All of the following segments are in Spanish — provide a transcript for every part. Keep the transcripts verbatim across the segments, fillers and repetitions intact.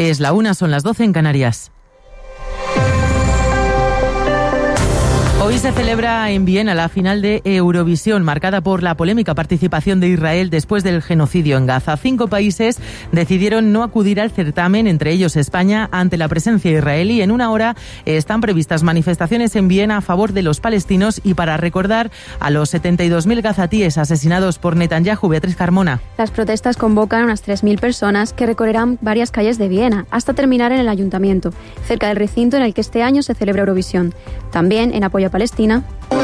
Es la una, son las doce en Canarias. Hoy se celebra en Viena la final de Eurovisión, marcada por la polémica participación de Israel después del genocidio en Gaza. Cinco países decidieron no acudir al certamen, entre ellos España, ante la presencia israelí. En una hora están previstas manifestaciones en Viena a favor de los palestinos y para recordar a los setenta y dos mil gazatíes asesinados por Netanyahu. Beatriz Carmona. Las protestas convocan a unas tres mil personas que recorrerán varias calles de Viena hasta terminar en el ayuntamiento, cerca del recinto en el que este año se celebra Eurovisión. También en apoyo a Palestina.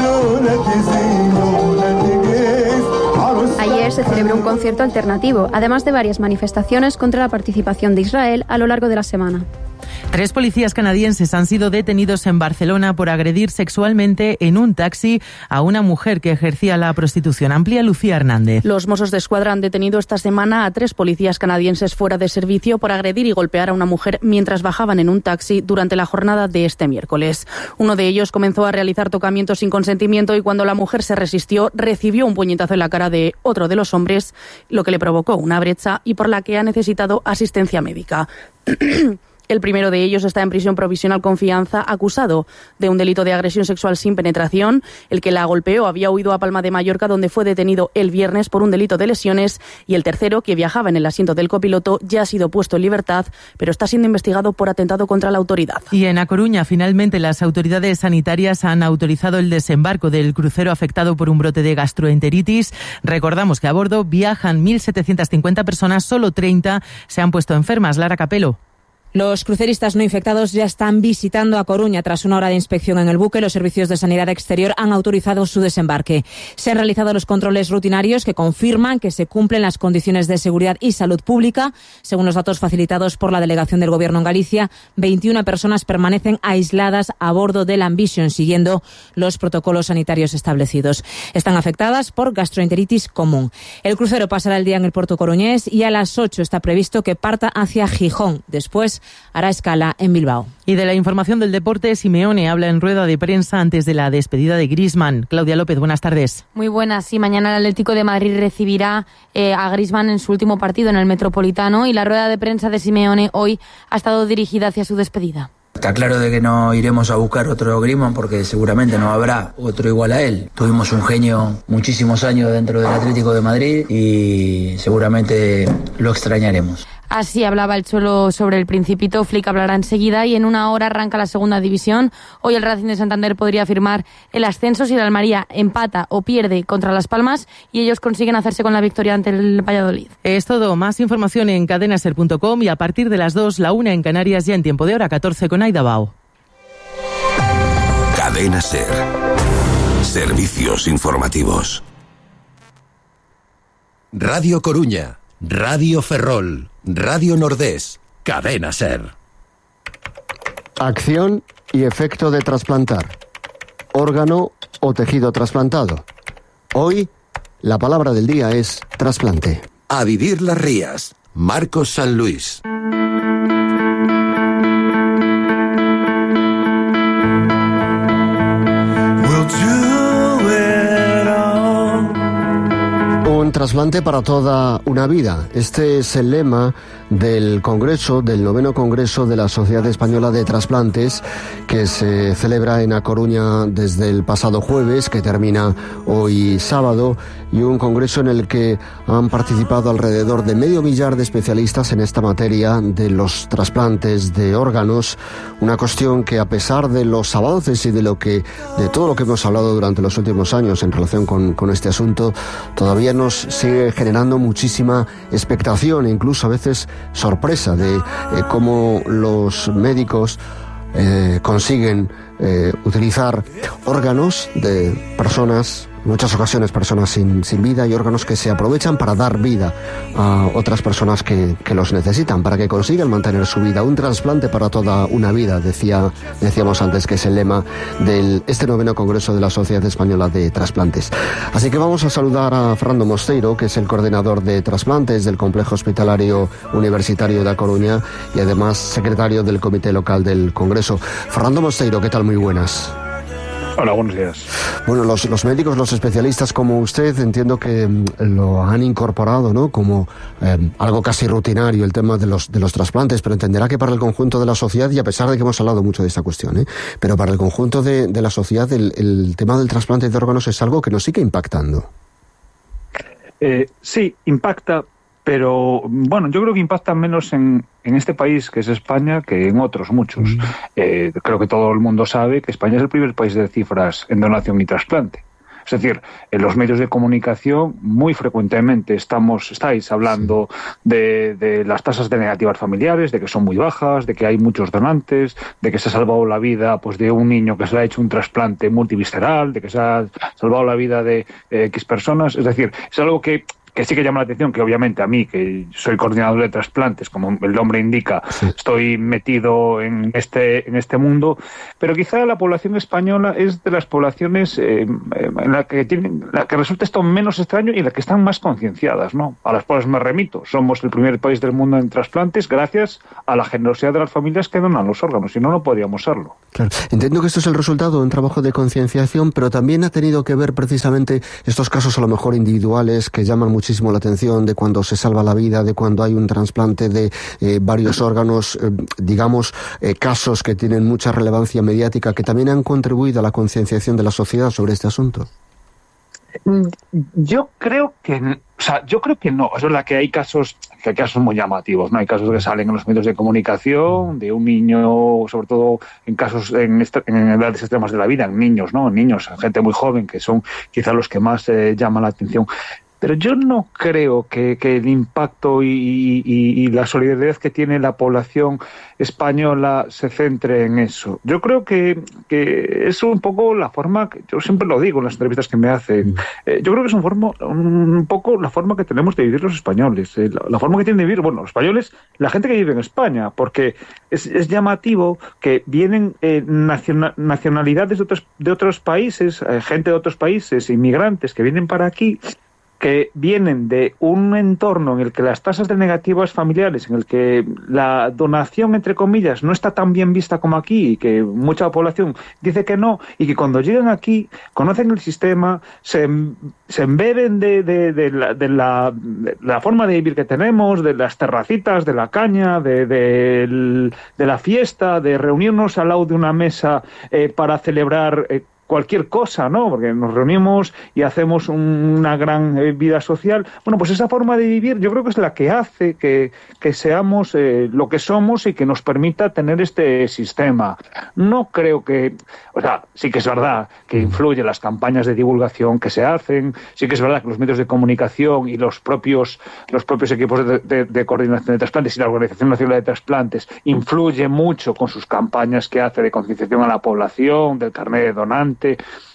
Ayer se celebró un concierto alternativo, además de varias manifestaciones contra la participación de Israel a lo largo de la semana. Tres policías canadienses han sido detenidos en Barcelona por agredir sexualmente en un taxi a una mujer que ejercía la prostitución. Amplía Lucía Hernández. Los Mossos d'Esquadra han detenido esta semana a tres policías canadienses fuera de servicio por agredir y golpear a una mujer mientras bajaban en un taxi durante la jornada de este miércoles. Uno de ellos comenzó a realizar tocamientos sin consentimiento y cuando la mujer se resistió recibió un puñetazo en la cara de otro de los hombres, lo que le provocó una brecha y por la que ha necesitado asistencia médica. El primero de ellos está en prisión provisional con fianza, acusado de un delito de agresión sexual sin penetración. El que la golpeó había huido a Palma de Mallorca, donde fue detenido el viernes por un delito de lesiones. Y el tercero, que viajaba en el asiento del copiloto, ya ha sido puesto en libertad, pero está siendo investigado por atentado contra la autoridad. Y en A Coruña, finalmente, las autoridades sanitarias han autorizado el desembarco del crucero afectado por un brote de gastroenteritis. Recordamos que a bordo viajan mil setecientas cincuenta personas, solo treinta se han puesto enfermas. Lara Capelo. Los cruceristas no infectados ya están visitando A Coruña. Tras una hora de inspección en el buque, los servicios de sanidad exterior han autorizado su desembarque. Se han realizado los controles rutinarios que confirman que se cumplen las condiciones de seguridad y salud pública. Según los datos facilitados por la delegación del Gobierno en Galicia, veintiuna personas permanecen aisladas a bordo del Ambition, siguiendo los protocolos sanitarios establecidos. Están afectadas por gastroenteritis común. El crucero pasará el día en el puerto coruñés y a las ocho está previsto que parta hacia Gijón. Después hará escala en Bilbao. Y de la información del deporte, Simeone habla en rueda de prensa antes de la despedida de Griezmann. Claudia López, buenas tardes. Muy buenas. Sí, mañana el Atlético de Madrid recibirá eh, a Griezmann en su último partido en el Metropolitano y la rueda de prensa de Simeone hoy ha estado dirigida hacia su despedida. Está claro de que no iremos a buscar otro Griezmann porque seguramente no habrá otro igual a él. Tuvimos un genio muchísimos años dentro del Atlético de Madrid y seguramente lo extrañaremos. Así hablaba el Cholo sobre el Principito. Flick hablará enseguida y en una hora arranca la segunda división. Hoy el Racing de Santander podría firmar el ascenso si el Almería empata o pierde contra Las Palmas y ellos consiguen hacerse con la victoria ante el Valladolid. Es todo. Más información en cadena ser punto com y a partir de las dos, la una en Canarias, ya en tiempo de hora catorce con Aida Bao. Cadena Ser. Servicios informativos. Radio Coruña. Radio Ferrol, Radio Nordés, Cadena Ser. Acción y efecto de trasplantar. Órgano o tejido trasplantado. Hoy, la palabra del día es trasplante. A vivir las Rías, Marcos San Luis. Un trasplante para toda una vida. Este es el lema del Congreso, del noveno Congreso de la Sociedad Española de Trasplantes, que se celebra en A Coruña desde el pasado jueves, que termina hoy sábado, y un congreso en el que han participado alrededor de medio millar de especialistas en esta materia de los trasplantes de órganos, una cuestión que, a pesar de los avances y de lo que de todo lo que hemos hablado durante los últimos años en relación con, con este asunto, todavía nos sigue generando muchísima expectación e incluso a veces sorpresa de eh, cómo los médicos eh, consiguen eh, utilizar órganos de personas, en muchas ocasiones personas sin, sin vida, y órganos que se aprovechan para dar vida a otras personas que, que los necesitan, para que consigan mantener su vida. Un trasplante para toda una vida, decía, decíamos antes, que es el lema de este noveno Congreso de la Sociedad Española de Trasplantes. Así que vamos a saludar a Fernando Mosteiro, que es el coordinador de trasplantes del Complejo Hospitalario Universitario de A Coruña y además secretario del Comité Local del Congreso. Fernando Mosteiro, ¿qué tal? Muy buenas. Hola, buenos días. Bueno, los, los médicos, los especialistas como usted, entiendo que mm, lo han incorporado, ¿no?, como eh, algo casi rutinario el tema de los de los trasplantes, pero entenderá que para el conjunto de la sociedad, y a pesar de que hemos hablado mucho de esta cuestión, ¿eh?, pero para el conjunto de, de la sociedad el, el tema del trasplante de órganos es algo que nos sigue impactando. Eh, sí, impacta, pero bueno, yo creo que impacta menos en, en este país, que es España, que en otros muchos. Mm. Eh, creo que todo el mundo sabe que España es el primer país de cifras en donación y trasplante. Es decir, en los medios de comunicación muy frecuentemente estamos, estáis hablando sí. de, de las tasas de negativas familiares, de que son muy bajas, de que hay muchos donantes, de que se ha salvado la vida pues de un niño que se le ha hecho un trasplante multivisceral, de que se ha salvado la vida de eh, X personas. Es decir, es algo que que sí que llama la atención, que obviamente a mí, que soy coordinador de trasplantes, como el nombre indica, sí. estoy metido en este en este mundo, pero quizá la población española es de las poblaciones eh, en la que tienen, la que resulta esto menos extraño y en la que están más concienciadas, ¿no? A las cuales me remito. Somos el primer país del mundo en trasplantes gracias a la generosidad de las familias que donan los órganos, si no, no podríamos serlo. Claro. Entiendo que esto es el resultado de un trabajo de concienciación, pero también ha tenido que ver precisamente estos casos a lo mejor individuales que llaman mucho muchísimo la atención, de cuando se salva la vida, de cuando hay un trasplante de eh, varios órganos, eh, digamos, eh, casos que tienen mucha relevancia mediática, que también han contribuido a la concienciación de la sociedad sobre este asunto. Yo creo que, o sea, yo creo que no. Es verdad que hay casos, que hay casos muy llamativos, ¿no? Hay casos que salen en los medios de comunicación de un niño, sobre todo en casos en, est- en edades extremas de la vida, en niños, ¿no? En niños, gente muy joven, que son quizá los que más eh, llaman la atención. Pero yo no creo que, que el impacto y, y, y la solidaridad que tiene la población española se centre en eso. Yo creo que, que es un poco la forma, que yo siempre lo digo en las entrevistas que me hacen, eh, yo creo que es un, forma, un poco la forma que tenemos de vivir los españoles, eh, la, la forma que tienen de vivir, bueno, los españoles, la gente que vive en España, porque es, es llamativo que vienen eh, naciona, nacionalidades de otros, de otros países, eh, gente de otros países, inmigrantes que vienen para aquí, que vienen de un entorno en el que las tasas de negativas familiares, en el que la donación, entre comillas, no está tan bien vista como aquí, y que mucha población dice que no, y que cuando llegan aquí conocen el sistema, se, se embeben de, de, de, la, de, la, de la forma de vivir que tenemos, de las terracitas, de la caña, de, de, el, de la fiesta, de reunirnos al lado de una mesa eh, para celebrar eh, cualquier cosa, ¿no? Porque nos reunimos y hacemos un, una gran eh, vida social. Bueno, pues esa forma de vivir yo creo que es la que hace que, que seamos eh, lo que somos y que nos permita tener este sistema. No creo que... O sea, sí que es verdad que influyen las campañas de divulgación que se hacen, sí que es verdad que los medios de comunicación y los propios, los propios equipos de, de, de coordinación de trasplantes y la Organización Nacional de Trasplantes influyen mucho con sus campañas que hace de concienciación a la población, del carnet de donante.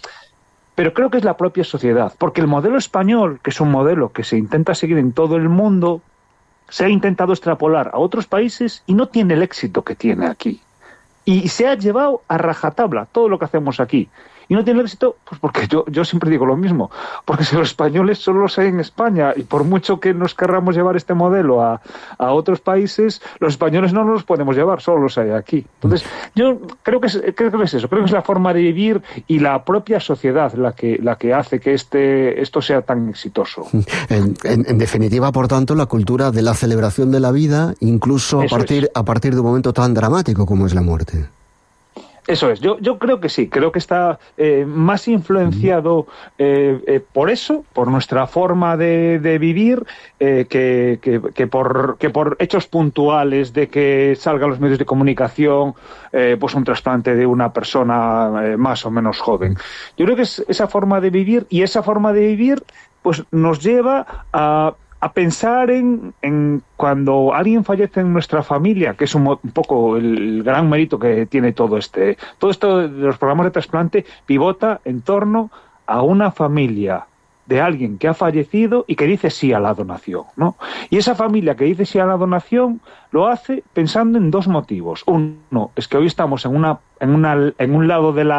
Pero creo que es la propia sociedad, porque el modelo español, que es un modelo que se intenta seguir en todo el mundo, se ha intentado extrapolar a otros países y no tiene el éxito que tiene aquí. Y se ha llevado a rajatabla todo lo que hacemos aquí. Y no tiene éxito, pues porque yo, yo siempre digo lo mismo, porque si los españoles solo los hay en España, y por mucho que nos querramos llevar este modelo a, a otros países, los españoles no nos los podemos llevar, solo los hay aquí. Entonces, yo creo que es, creo que es eso, creo que es la forma de vivir y la propia sociedad la que, la que hace que este, esto sea tan exitoso. En, en, en definitiva, por tanto, la cultura de la celebración de la vida, incluso a partir, a partir de un momento tan dramático como es la muerte. Eso es, yo, yo creo que sí, creo que está eh, más influenciado eh, eh, por eso, por nuestra forma de, de vivir, eh, que, que, que, por, que por hechos puntuales de que salgan los medios de comunicación, eh, pues un trasplante de una persona eh, más o menos joven. Yo creo que es esa forma de vivir, y esa forma de vivir pues nos lleva a... a pensar en, en cuando alguien fallece en nuestra familia, que es un, un poco el gran mérito que tiene todo este, todo esto de los programas de trasplante pivota en torno a una familia de alguien que ha fallecido y que dice sí a la donación, ¿no? Y esa familia que dice sí a la donación lo hace pensando en dos motivos. Uno es que hoy estamos en una, en una, en un lado de la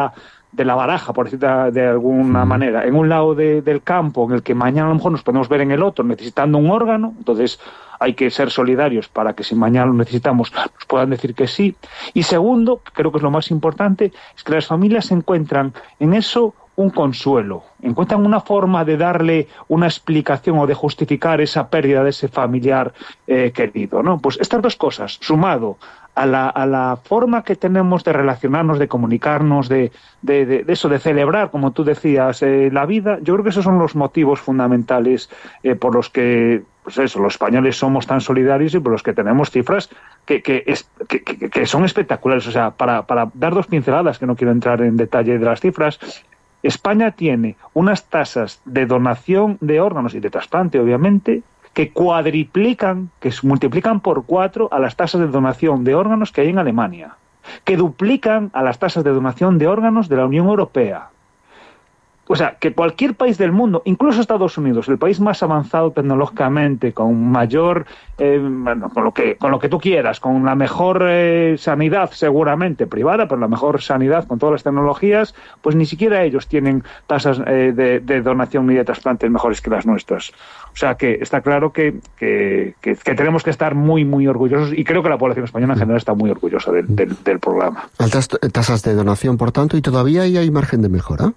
de la baraja, por decirlo de alguna sí. manera, en un lado de, del campo en el que mañana a lo mejor nos podemos ver en el otro necesitando un órgano, entonces hay que ser solidarios para que si mañana lo necesitamos nos puedan decir que sí. Y segundo, creo que es lo más importante, es que las familias encuentran en eso un consuelo, encuentran una forma de darle una explicación o de justificar esa pérdida de ese familiar eh, querido, ¿no? Pues estas dos cosas, sumado a la, a la forma que tenemos de relacionarnos, de comunicarnos, de, de, de, de eso, de celebrar, como tú decías, eh, la vida, yo creo que esos son los motivos fundamentales eh, por los que, pues eso, los españoles somos tan solidarios y por los que tenemos cifras que, que, es, que, que, que son espectaculares. O sea, para, para dar dos pinceladas, que no quiero entrar en detalle de las cifras, España tiene unas tasas de donación de órganos y de trasplante, obviamente, que cuadriplican, que se multiplican por cuatro a las tasas de donación de órganos que hay en Alemania, que duplican a las tasas de donación de órganos de la Unión Europea. O sea, que cualquier país del mundo, incluso Estados Unidos, el país más avanzado tecnológicamente, con mayor, eh, bueno, con lo que con lo que tú quieras, con la mejor eh, sanidad seguramente privada, pero la mejor sanidad con todas las tecnologías, pues ni siquiera ellos tienen tasas eh, de, de donación ni de trasplantes mejores que las nuestras. O sea, que está claro que, que, que, que tenemos que estar muy, muy orgullosos, y creo que la población española en general está muy orgullosa del, del, del programa. Altas tasas de donación, por tanto, y todavía ahí hay margen de mejora.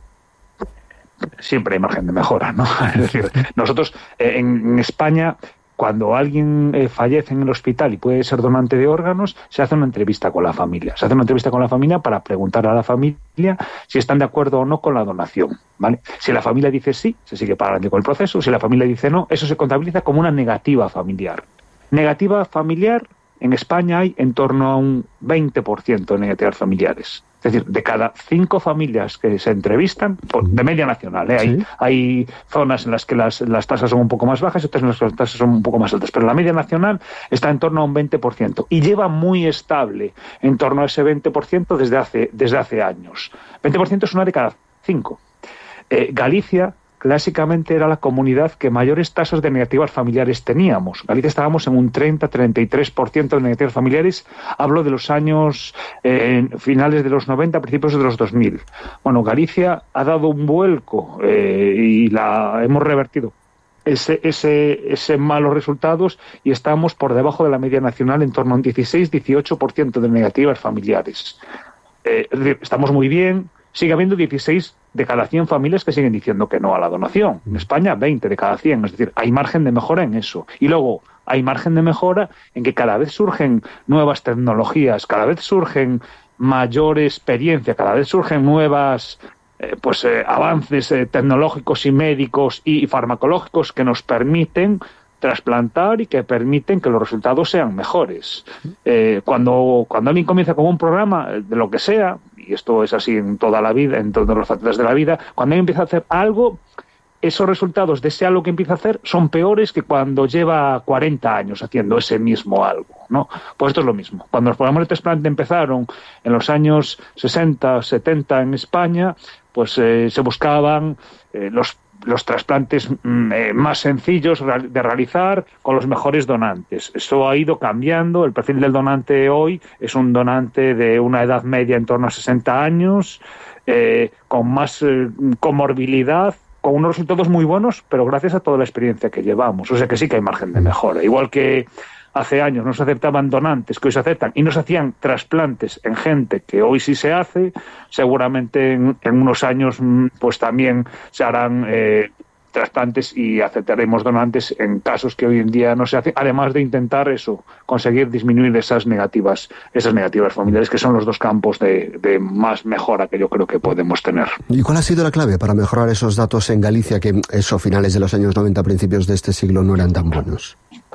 Siempre hay margen de mejora, ¿no? Es decir, nosotros eh, en, en España, cuando alguien eh, fallece en el hospital y puede ser donante de órganos, se hace una entrevista con la familia. Se hace una entrevista con la familia para preguntar a la familia si están de acuerdo o no con la donación, ¿vale? Si la familia dice sí, se sigue para adelante con el proceso. Si la familia dice no, eso se contabiliza como una negativa familiar. Negativa familiar, en España hay en torno a un veinte por ciento de negativas familiares. Es decir, de cada cinco familias que se entrevistan, de media nacional, ¿eh? hay, ¿Sí? hay zonas en las que las, las tasas son un poco más bajas y otras en las que las tasas son un poco más altas, pero la media nacional está en torno a un veinte por ciento y lleva muy estable en torno a ese veinte por ciento desde hace, desde hace años. veinte por ciento es una de cada cinco. Eh, Galicia clásicamente era la comunidad que mayores tasas de negativas familiares teníamos. Galicia estábamos en un treinta a treinta y tres por ciento de negativas familiares. Hablo de los años eh, finales de los noventa, principios de los dos mil. Bueno, Galicia ha dado un vuelco eh, y la hemos revertido ese, ese, ese malos resultados y estamos por debajo de la media nacional en torno a un dieciséis a dieciocho por ciento de negativas familiares. Eh, es decir, estamos muy bien. Sigue habiendo dieciséis de cada cien familias que siguen diciendo que no a la donación. En España, veinte de cada cien. Es decir, hay margen de mejora en eso. Y luego, hay margen de mejora en que cada vez surgen nuevas tecnologías, cada vez surgen mayor experiencia, cada vez surgen nuevas eh, pues eh, avances eh, tecnológicos y médicos y farmacológicos que nos permiten trasplantar y que permiten que los resultados sean mejores. Eh, cuando, cuando alguien comienza con un programa, de lo que sea, y esto es así en toda la vida, en todas las facetas de la vida, cuando alguien empieza a hacer algo, esos resultados de ese algo que empieza a hacer son peores que cuando lleva cuarenta años haciendo ese mismo algo, ¿no? Pues esto es lo mismo. Cuando los programas de trasplante empezaron en los años sesenta, setenta en España, pues eh, se buscaban eh, los los trasplantes eh, más sencillos de realizar con los mejores donantes. Eso ha ido cambiando. El perfil del donante hoy es un donante de una edad media en torno a sesenta años, eh, con más eh, comorbilidad, con unos resultados muy buenos, pero gracias a toda la experiencia que llevamos. O sea que sí que hay margen de mejora. Igual que hace años no se aceptaban donantes que hoy se aceptan y no se hacían trasplantes en gente que hoy sí se hace, seguramente en, en unos años pues también se harán eh, trasplantes y aceptaremos donantes en casos que hoy en día no se hacen, además de intentar eso, conseguir disminuir esas negativas, esas negativas familiares, que son los dos campos de, de más mejora que yo creo que podemos tener. ¿Y cuál ha sido la clave para mejorar esos datos en Galicia, que eso, finales de los años noventa, principios de este siglo, no eran tan buenos?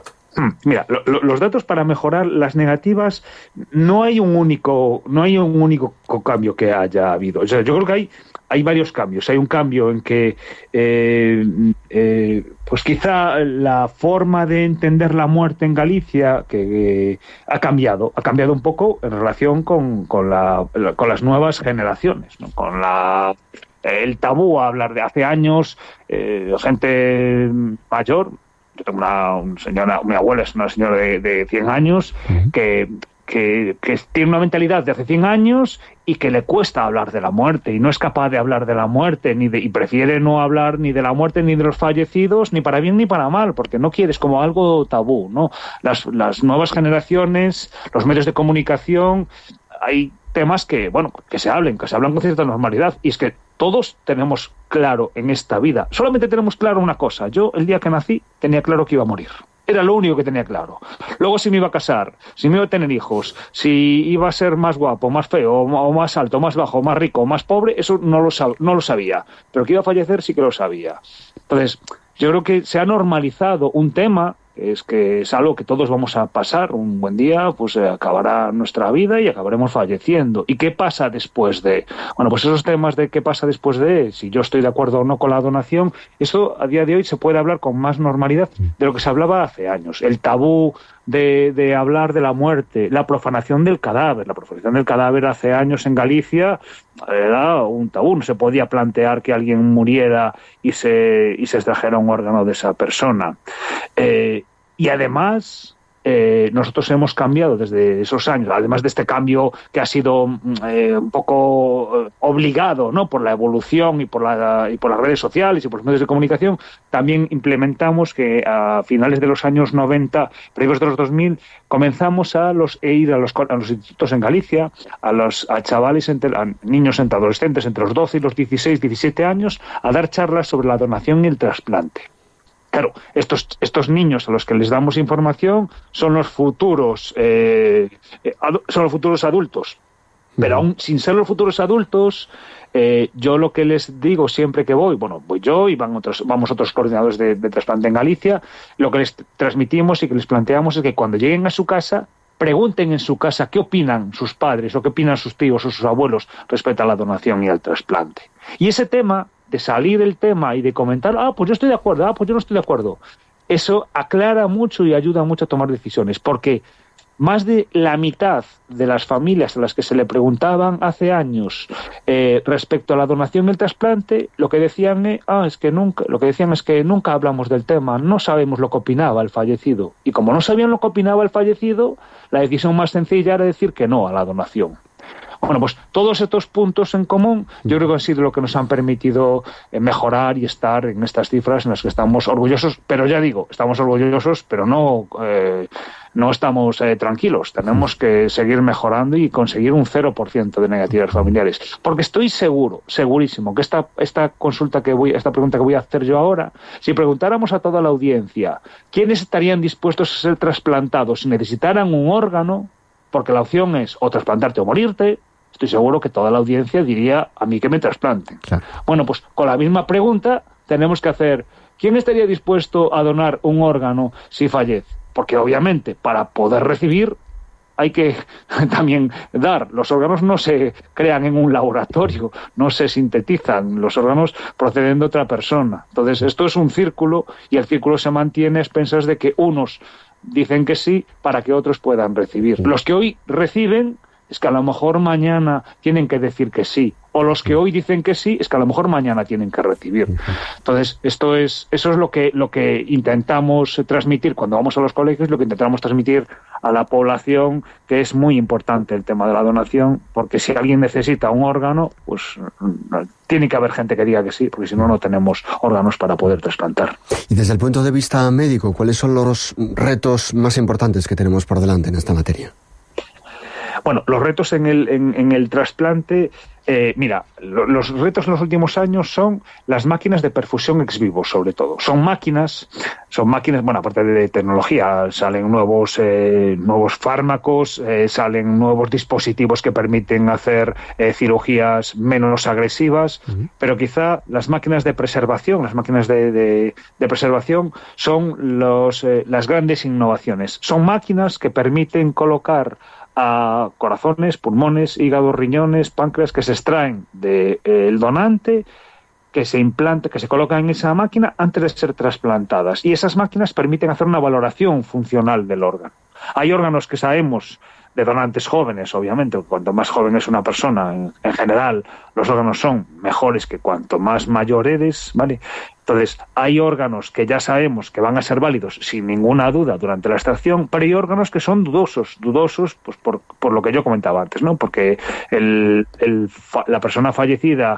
Mira, lo, lo, los datos para mejorar las negativas, no hay un único, no hay un único cambio que haya habido. O sea, yo creo que hay, hay varios cambios. Hay un cambio en que, eh, eh, pues quizá la forma de entender la muerte en Galicia que eh, ha cambiado, ha cambiado un poco en relación con, con, la, con las nuevas generaciones, ¿no? Con la el tabú a hablar de hace años, eh, gente mayor. Yo tengo una, una señora, mi abuela es una señora de, de cien años, uh-huh. que que, que tiene una mentalidad de hace cien años y que le cuesta hablar de la muerte y no es capaz de hablar de la muerte ni de, y prefiere no hablar ni de la muerte ni de los fallecidos, ni para bien ni para mal, porque no quiere, es como algo tabú, ¿no? Las, las nuevas generaciones, los medios de comunicación, hay temas que, bueno, que se hablen, que se hablan con cierta normalidad, y es que todos tenemos claro en esta vida, solamente tenemos claro una cosa: yo el día que nací tenía claro que iba a morir. Era lo único que tenía claro. Luego, si me iba a casar, si me iba a tener hijos, si iba a ser más guapo, más feo, o más alto, más bajo, más rico, más pobre, eso no lo, sab- no lo sabía. Pero que iba a fallecer sí que lo sabía. Entonces, yo creo que se ha normalizado un tema, es que es algo que todos vamos a pasar. Un buen día, pues eh, acabará nuestra vida y acabaremos falleciendo. ¿Y qué pasa después de? Bueno, pues esos temas de qué pasa después de, si yo estoy de acuerdo o no con la donación, eso a día de hoy se puede hablar con más normalidad de lo que se hablaba hace años. El tabú de, de hablar de la muerte, la profanación del cadáver. La profanación del cadáver hace años en Galicia era un tabú. No se podía plantear que alguien muriera y se, y se extrajera un órgano de esa persona. Eh, y además, eh, nosotros hemos cambiado desde esos años, además de este cambio que ha sido eh, un poco obligado, ¿no?, por la evolución y por, la, y por las redes sociales y por los medios de comunicación. También implementamos que a finales de los años noventa, principios de los dos mil, comenzamos a los a ir a los, a los institutos en Galicia, a los a chavales, entre, a niños entre adolescentes entre los doce y los dieciséis, diecisiete años, a dar charlas sobre la donación y el trasplante. Claro, estos, estos niños a los que les damos información son los futuros, eh, son los futuros adultos. Pero aún sin ser los futuros adultos, eh, yo lo que les digo siempre que voy, bueno, voy yo y van otros, vamos otros coordinadores de, de trasplante en Galicia, lo que les transmitimos y que les planteamos es que cuando lleguen a su casa, pregunten en su casa qué opinan sus padres o qué opinan sus tíos o sus abuelos respecto a la donación y al trasplante. Y ese tema, de salir del tema y de comentar, ah, pues yo estoy de acuerdo, ah, pues yo no estoy de acuerdo, eso aclara mucho y ayuda mucho a tomar decisiones, porque más de la mitad de las familias a las que se le preguntaban hace años eh, respecto a la donación y el trasplante, lo que decían eh, ah, es que nunca, lo que decían es que nunca hablamos del tema, no sabemos lo que opinaba el fallecido. Y como no sabían lo que opinaba el fallecido, la decisión más sencilla era decir que no a la donación. Bueno, pues todos estos puntos en común yo creo que han sido lo que nos han permitido mejorar y estar en estas cifras en las que estamos orgullosos, pero ya digo, estamos orgullosos, pero no, eh, no estamos eh, tranquilos. Tenemos que seguir mejorando y conseguir un cero por ciento de negativas familiares, porque estoy seguro, segurísimo, que esta, esta consulta que voy, esta pregunta que voy a hacer yo ahora, si preguntáramos a toda la audiencia quiénes estarían dispuestos a ser trasplantados si necesitaran un órgano, porque la opción es o trasplantarte o morirte, estoy seguro que toda la audiencia diría a mí que me trasplanten. Claro. Bueno, pues con la misma pregunta tenemos que hacer, ¿quién estaría dispuesto a donar un órgano si fallece? Porque obviamente para poder recibir hay que también dar. Los órganos no se crean en un laboratorio, no se sintetizan, los órganos proceden de otra persona. Entonces esto es un círculo y el círculo se mantiene a expensas de que unos dicen que sí para que otros puedan recibir. Los que hoy reciben es que a lo mejor mañana tienen que decir que sí, o los que hoy dicen que sí es que a lo mejor mañana tienen que recibir. Entonces, esto es eso es lo que lo que intentamos transmitir cuando vamos a los colegios, lo que intentamos transmitir a la población, que es muy importante el tema de la donación, porque si alguien necesita un órgano, pues tiene que haber gente que diga que sí, porque si no, no tenemos órganos para poder trasplantar. Y desde el punto de vista médico, ¿cuáles son los retos más importantes que tenemos por delante en esta materia? Bueno, los retos en el, en, en el trasplante, eh, mira, lo, los retos en los últimos años son las máquinas de perfusión ex vivo, sobre todo. Son máquinas, son máquinas, bueno, aparte de tecnología, salen nuevos, eh, nuevos fármacos, eh, salen nuevos dispositivos que permiten hacer eh, cirugías menos agresivas, uh-huh. Pero quizá las máquinas de preservación, las máquinas de, de, de preservación son los, eh, las grandes innovaciones. Son máquinas que permiten colocar a corazones, pulmones, hígados, riñones, páncreas que se extraen del de, eh, donante, que se implanta, que se colocan en esa máquina antes de ser trasplantadas. Y esas máquinas permiten hacer una valoración funcional del órgano. Hay órganos que sabemos de donantes jóvenes, obviamente. Cuanto más joven es una persona, en, en general, los órganos son mejores que cuanto más mayor eres, ¿vale? Entonces, hay órganos que ya sabemos que van a ser válidos sin ninguna duda durante la extracción, pero hay órganos que son dudosos, dudosos pues por, por lo que yo comentaba antes, ¿no? Porque el, el, la persona fallecida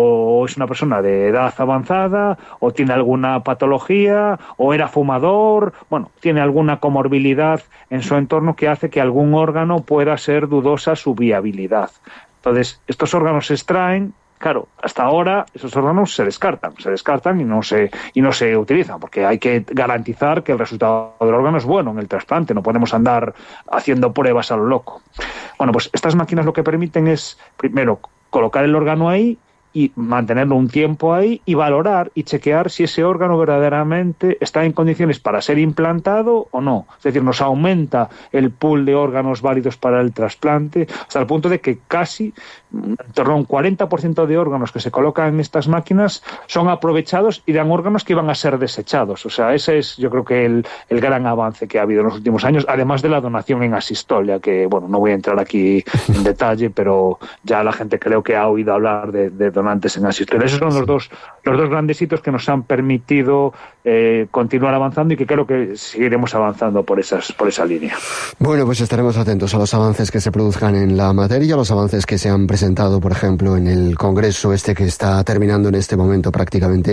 o es una persona de edad avanzada, o tiene alguna patología, o era fumador, bueno, tiene alguna comorbilidad en su entorno que hace que algún órgano pueda ser dudosa su viabilidad. Entonces, estos órganos se extraen. Claro, hasta ahora esos órganos se descartan, se descartan y no se y no se utilizan, porque hay que garantizar que el resultado del órgano es bueno en el trasplante, no podemos andar haciendo pruebas a lo loco. Bueno, pues estas máquinas lo que permiten es, primero, colocar el órgano ahí y mantenerlo un tiempo ahí y valorar y chequear si ese órgano verdaderamente está en condiciones para ser implantado o no. Es decir, nos aumenta el pool de órganos válidos para el trasplante hasta el punto de que casi en torno a un cuarenta por ciento de órganos que se colocan en estas máquinas son aprovechados y dan órganos que iban a ser desechados. O sea, ese es, yo creo que el, el gran avance que ha habido en los últimos años, además de la donación en asistolia, que, bueno, no voy a entrar aquí en detalle, pero ya la gente creo que ha oído hablar de, de donantes en asistolia. Esos son los dos, los dos grandes hitos que nos han permitido eh, continuar avanzando y que creo que seguiremos avanzando por esas, por esa línea. Bueno, pues estaremos atentos a los avances que se produzcan en la materia, a los avances que se han presentado, por ejemplo, en el Congreso este que está terminando en este momento prácticamente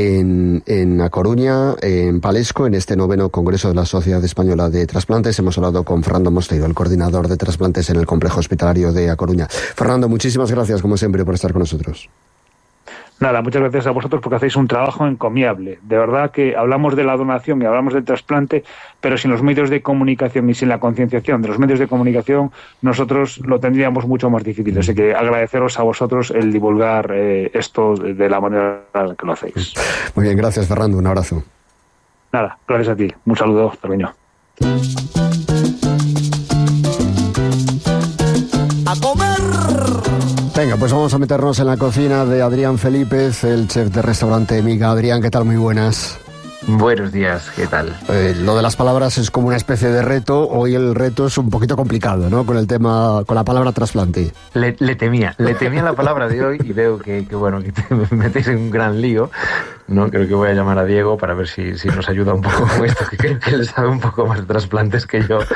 en, en A Coruña, en Palesco, en este noveno Congreso de la Sociedad Española de Trasplantes. Hemos hablado con Fernando Mosteiro, el coordinador de trasplantes en el Complejo Hospitalario de A Coruña. Fernando, muchísimas gracias, como siempre, por estar con nosotros. Nada, muchas gracias a vosotros porque hacéis un trabajo encomiable. De verdad que hablamos de la donación y hablamos del trasplante, pero sin los medios de comunicación y sin la concienciación de los medios de comunicación, nosotros lo tendríamos mucho más difícil. Así que agradeceros a vosotros el divulgar eh, esto de la manera en que lo hacéis. Muy bien, gracias, Fernando. Un abrazo. Nada, gracias a ti. Un saludo, Cerveño. ¡A comer! Venga, pues vamos a meternos en la cocina de Adrián Felípez, el chef de restaurante Miga. Adrián, ¿qué tal? Muy buenas. Buenos días, ¿qué tal? Eh, lo de las palabras es como una especie de reto. Hoy el reto es un poquito complicado, ¿no? Con el tema, con la palabra trasplante. Le, le temía, le temía la palabra de hoy y veo que, que bueno, que te metéis en un gran lío, ¿no? Creo que voy a llamar a Diego para ver si, si nos ayuda un poco con esto, que creo que él sabe un poco más de trasplantes que yo.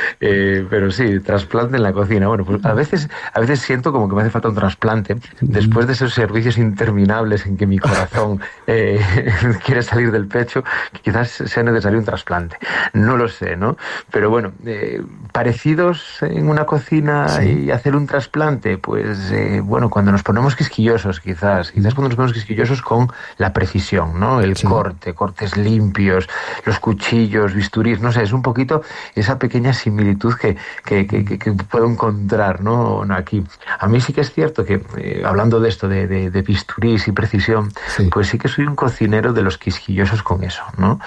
Eh, pero sí, trasplante en la cocina. Bueno, pues a veces, a veces siento como que me hace falta un trasplante después de esos servicios interminables en que mi corazón eh, quiere salir del pecho. Quizás sea necesario un trasplante, no lo sé, ¿no? Pero bueno, eh, parecidos en una cocina sí. Y hacer un trasplante, pues eh, bueno, cuando nos ponemos quisquillosos, quizás, quizás cuando nos ponemos quisquillosos con la precisión, ¿no? El sí. corte, cortes limpios, los cuchillos, bisturís, no sé, es un poquito esa pequeña similitud que, que, que, que, que puedo encontrar, ¿no? Aquí. A mí sí que es cierto que, eh, hablando de esto, de, de, de bisturís y precisión, sí. Pues sí que soy un cocinero de los quisquillosos con eso, ¿no?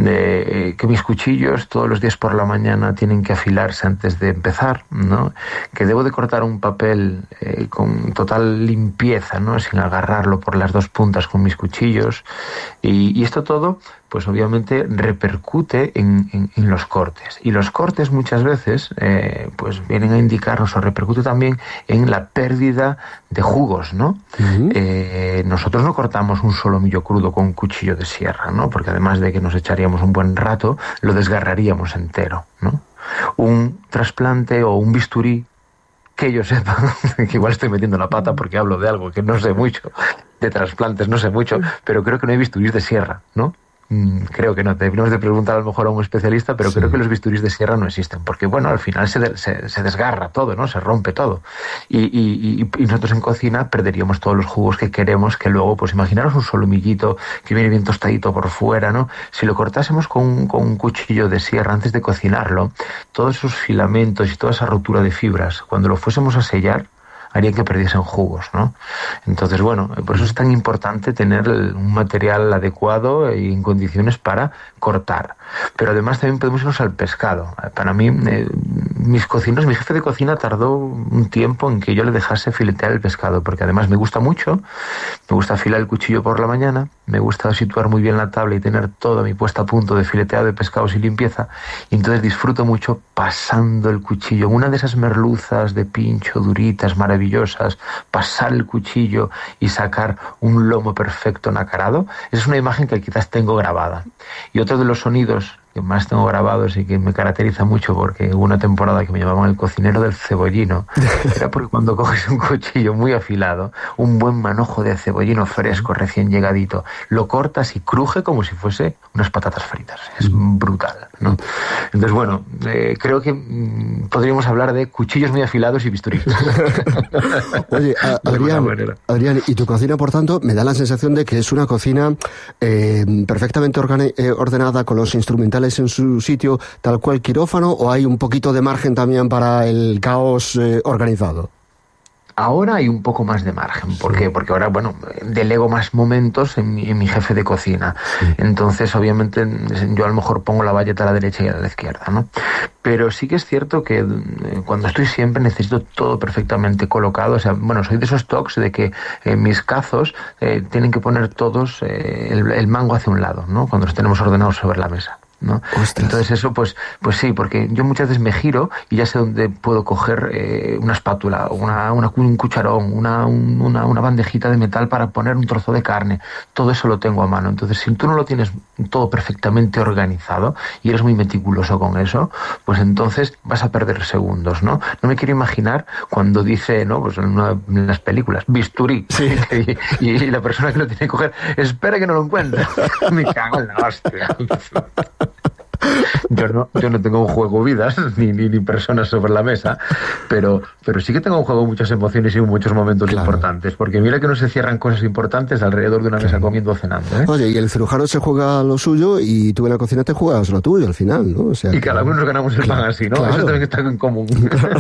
De eh, que mis cuchillos todos los días por la mañana tienen que afilarse antes de empezar, ¿no? Que debo de cortar un papel eh, con total limpieza, ¿no? Sin agarrarlo por las dos puntas con mis cuchillos. Y, y esto todo, pues obviamente repercute en, en, en los cortes. Y los cortes muchas veces eh, pues vienen a indicarnos o repercute también en la pérdida de jugos, ¿no? Uh-huh. Eh, nosotros no cortamos un solomillo crudo con un cuchillo de sierra, ¿no? Porque además de que nos echaríamos un buen rato, lo desgarraríamos entero, ¿no? Un trasplante o un bisturí, que yo sepa, que igual estoy metiendo la pata porque hablo de algo que no sé mucho, de trasplantes no sé mucho, pero creo que no hay bisturís de sierra, ¿no? Creo que no, deberíamos de preguntar a lo mejor a un especialista, pero sí. Creo que los bisturís de sierra no existen, porque bueno, al final se, de, se, se desgarra todo, ¿no? Se rompe todo. Y, y, y, y nosotros en cocina perderíamos todos los jugos que queremos, que luego, pues imaginaros un solomillito que viene bien tostadito por fuera, ¿no? Si lo cortásemos con, con un cuchillo de sierra antes de cocinarlo, todos esos filamentos y toda esa rotura de fibras, cuando lo fuésemos a sellar, harían que perdiesen jugos, ¿no? Entonces, bueno, por eso es tan importante tener un material adecuado y en condiciones para cortar. Pero además también podemos irnos al pescado. Para mí, eh, mis cocineros, mi jefe de cocina tardó un tiempo en que yo le dejase filetear el pescado, porque además me gusta mucho, me gusta afilar el cuchillo por la mañana, me gusta situar muy bien la tabla y tener toda mi puesta a punto de fileteado de pescados y limpieza, y entonces disfruto mucho pasando el cuchillo en una de esas merluzas de pincho duritas, maravillosas, pasar el cuchillo y sacar un lomo perfecto nacarado. Esa es una imagen que quizás tengo grabada. Y otro de los sonidos que más tengo grabados y que me caracteriza mucho, porque hubo una temporada que me llamaban el cocinero del cebollino, era porque cuando coges un cuchillo muy afilado, un buen manojo de cebollino fresco, recién llegadito, lo cortas y cruje como si fuese unas patatas fritas. Es brutal, ¿no? Entonces, bueno, eh, creo que mmm, podríamos hablar de cuchillos muy afilados y bisturí. Oye, a, Adrián, Adrián, y tu cocina, por tanto, me da la sensación de que es una cocina eh, perfectamente organi- eh, ordenada, con los instrumentales en su sitio, tal cual quirófano, o hay un poquito de margen también para el caos eh, organizado. Ahora hay un poco más de margen. ¿Por qué? Porque ahora, bueno, delego más momentos en mi, en mi jefe de cocina. Sí. Entonces, obviamente, yo a lo mejor pongo la bayeta a la derecha y a la izquierda, ¿no? Pero sí que es cierto que cuando estoy siempre necesito todo perfectamente colocado. O sea, bueno, soy de esos tocs de que eh, mis cazos eh, tienen que poner todos eh, el, el mango hacia un lado, ¿no? Cuando los tenemos ordenados sobre la mesa, ¿no? Entonces eso, pues pues sí, porque yo muchas veces me giro y ya sé dónde puedo coger eh, una espátula, una, una, un cucharón, una, un, una, una bandejita de metal para poner un trozo de carne. Todo eso lo tengo a mano. Entonces, si tú no lo tienes todo perfectamente organizado y eres muy meticuloso con eso, pues entonces vas a perder segundos, ¿no? No me quiero imaginar cuando dice, ¿no? Pues en, una, en las películas, bisturí, sí. y, y la persona que lo tiene que coger, espera que no lo encuentre. Me cago en la hostia. Yo no, yo no tengo un juego vidas ni, ni, ni personas sobre la mesa, pero, pero sí que tengo un juego muchas emociones y muchos momentos claro. importantes, porque mira que no se cierran cosas importantes alrededor de una claro. mesa comiendo o cenando, ¿eh? Oye, y el cirujano se juega lo suyo y tú en la cocina te juegas lo tuyo al final, ¿no? O sea, y cada uno nos ganamos el claro, pan así, ¿no? Claro. Eso también está en común. Claro.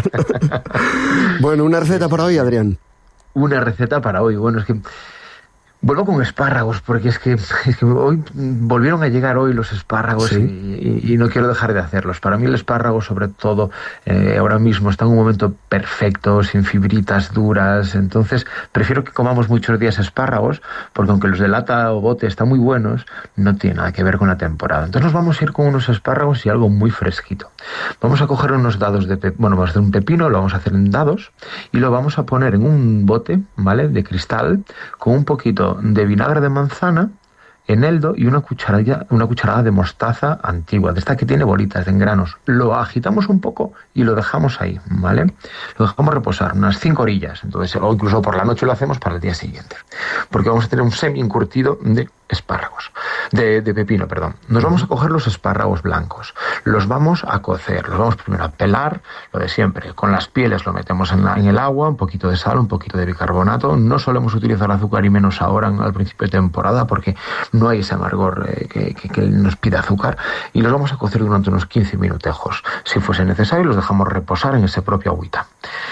Bueno, una receta para hoy, Adrián. Una receta para hoy, bueno, es que vuelvo con espárragos, porque es que, es que hoy volvieron a llegar hoy los espárragos sí. y, y, y no quiero dejar de hacerlos. Para mí el espárrago, sobre todo, eh, ahora mismo está en un momento perfecto, sin fibritas duras. Entonces, prefiero que comamos muchos días espárragos, porque aunque los de lata o bote están muy buenos, no tiene nada que ver con la temporada. Entonces nos vamos a ir con unos espárragos y algo muy fresquito. Vamos a coger unos dados de pepino, bueno, vamos a hacer un pepino, lo vamos a hacer en dados, y lo vamos a poner en un bote, ¿vale?, de cristal, con un poquito de vinagre de manzana, eneldo y una cucharada, una cucharada de mostaza antigua, de esta que tiene bolitas de granos. Lo agitamos un poco y lo dejamos ahí, ¿vale? Lo dejamos reposar unas cinco horillas, entonces, o incluso por la noche lo hacemos para el día siguiente, porque vamos a tener un semi encurtido de espárragos, de, de pepino, perdón. Nos vamos a coger los espárragos blancos, los vamos a cocer, los vamos primero a pelar, lo de siempre, con las pieles lo metemos en, la, en el agua, un poquito de sal, un poquito de bicarbonato. No solemos utilizar azúcar y menos ahora al principio de temporada, porque no hay ese amargor eh, que, que, que nos pide azúcar, y los vamos a cocer durante unos quince minutejos. Si fuese necesario, los dejamos reposar en ese propio agüita.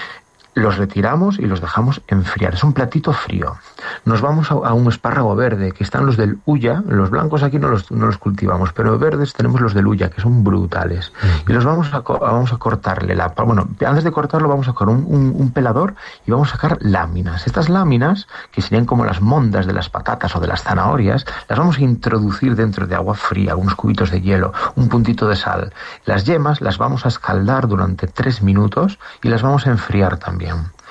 Los retiramos y los dejamos enfriar. Es un platito frío. Nos vamos a, a un espárrago verde, que están los del Ulla. Los blancos aquí no los, no los cultivamos, pero verdes tenemos los del Ulla, que son brutales. Uh-huh. Y los vamos a, vamos a cortarle la... Bueno, antes de cortarlo vamos a coger un, un, un pelador y vamos a sacar láminas. Estas láminas, que serían como las mondas de las patatas o de las zanahorias, las vamos a introducir dentro de agua fría, unos cubitos de hielo, un puntito de sal. Las yemas las vamos a escaldar durante tres minutos y las vamos a enfriar también.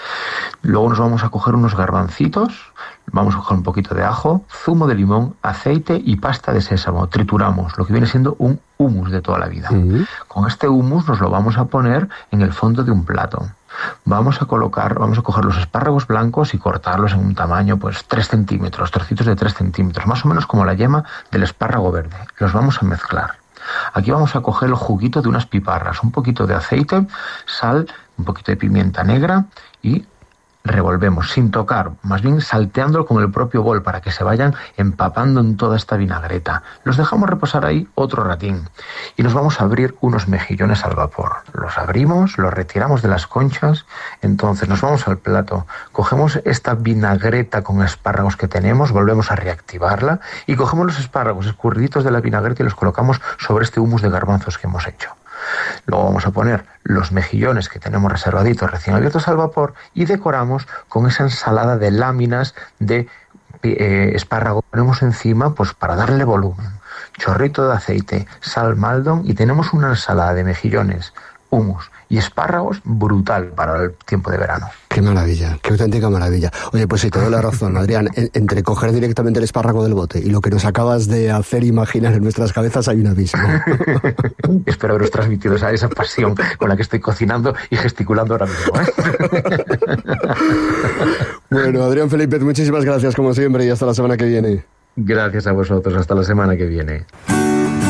Luego nos vamos a coger unos garbancitos, vamos a coger un poquito de ajo, zumo de limón, aceite y pasta de sésamo. Trituramos lo que viene siendo un hummus de toda la vida. Uh-huh. Con este hummus nos lo vamos a poner en el fondo de un plato. Vamos a colocar, vamos a coger los espárragos blancos y cortarlos en un tamaño, pues tres centímetros, trocitos de tres centímetros, más o menos como la yema del espárrago verde. Los vamos a mezclar. Aquí vamos a coger el juguito de unas piparras, un poquito de aceite, sal, un poquito de pimienta negra y revolvemos sin tocar, más bien salteándolo con el propio bol para que se vayan empapando en toda esta vinagreta. Los dejamos reposar ahí otro ratín y nos vamos a abrir unos mejillones al vapor. Los abrimos, los retiramos de las conchas, entonces nos vamos al plato, cogemos esta vinagreta con espárragos que tenemos, volvemos a reactivarla y cogemos los espárragos escurriditos de la vinagreta y los colocamos sobre este hummus de garbanzos que hemos hecho. Luego vamos a poner los mejillones que tenemos reservaditos recién abiertos al vapor y decoramos con esa ensalada de láminas de eh, espárrago. Ponemos encima pues para darle volumen, chorrito de aceite, sal Maldon y tenemos una ensalada de mejillones, hummus y espárragos brutal para el tiempo de verano. Qué maravilla, qué auténtica maravilla. Oye, pues sí, te doy la razón, Adrián. En, entre coger directamente el espárrago del bote y lo que nos acabas de hacer imaginar en nuestras cabezas hay un abismo. Espero haberos transmitido esa, esa pasión con la que estoy cocinando y gesticulando ahora mismo, ¿eh? Bueno, Adrián Felípez, muchísimas gracias como siempre y hasta la semana que viene. Gracias a vosotros, hasta la semana que viene.